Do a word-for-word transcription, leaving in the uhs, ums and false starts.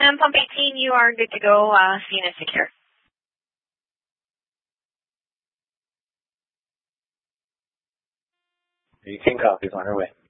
And pump eighteen, you are good to go. Uh, scene is secure. eighteen copies on her way.